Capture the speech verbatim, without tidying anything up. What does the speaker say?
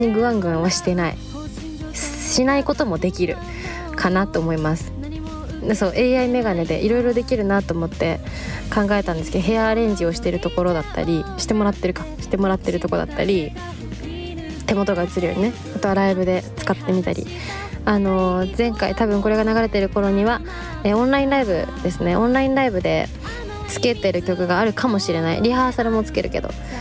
にグワングワンはしてないしないこともできるかなと思います。でそう エーアイ メガネでいろいろできるなと思って考えたんですけど、ヘアアレンジをしてるところだったりしてもらってるかしてもらってるところだったり、手元が映るようにね、あとはライブで使ってみたり、あのー、前回多分これが流れてる頃には、えー、オンラインライブですね、オンラインライブでつけてる曲があるかもしれない。リハーサルもつけるけど